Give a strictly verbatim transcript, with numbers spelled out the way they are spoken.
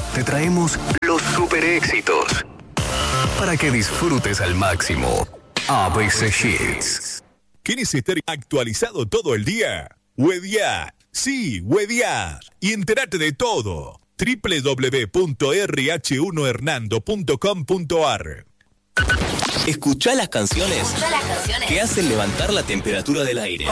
te traemos los super éxitos para que disfrutes al máximo. A B C Hits. ¿Quieres estar actualizado todo el día? Hueviar. Sí, hueviar. Y entérate de todo. doble u doble u doble u punto r h uno hernando punto com punto a r. Escuchá las canciones, Escuchá las canciones que hacen levantar la temperatura del aire.